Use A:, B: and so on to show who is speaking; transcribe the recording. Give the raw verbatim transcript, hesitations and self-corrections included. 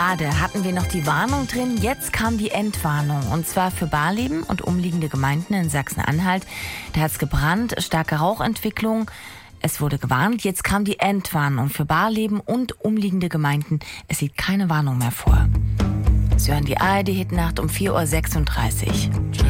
A: Gerade hatten wir noch die Warnung drin, jetzt kam die Entwarnung. Und zwar für Barleben und umliegende Gemeinden in Sachsen-Anhalt. Da hat es gebrannt, starke Rauchentwicklung. Es wurde gewarnt, jetzt kam die Entwarnung für Barleben und umliegende Gemeinden. Es sieht keine Warnung mehr vor. Sie hören die A R D Hitnacht um vier Uhr sechsunddreißig.